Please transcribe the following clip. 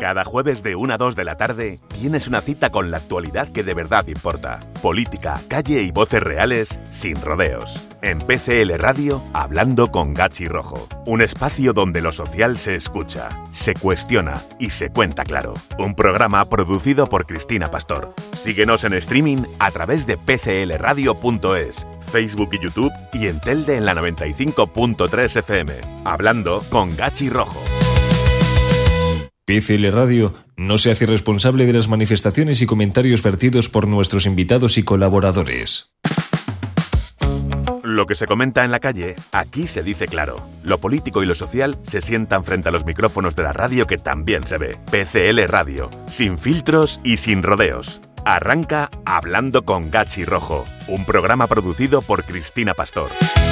Cada jueves de 1 a 2 de la tarde tienes una cita con la actualidad que de verdad importa. Política, calle y voces reales sin rodeos. En PCL Radio, Hablando con Gachi Rojo. Un espacio donde lo social se escucha, se cuestiona y se cuenta claro. Un programa producido por Cristina Pastor. Síguenos en streaming a través de pclradio.es, Facebook y YouTube y en Telde en la 95.3 FM. Hablando con Gachi Rojo. PCL Radio no se hace responsable de las manifestaciones y comentarios vertidos por nuestros invitados y colaboradores. Lo que se comenta en la calle, aquí se dice claro. Lo político y lo social se sientan frente a los micrófonos de la radio que también se ve. PCL Radio, sin filtros y sin rodeos. Arranca Hablando con Gachi Rojo, un programa producido por Cristina Pastor.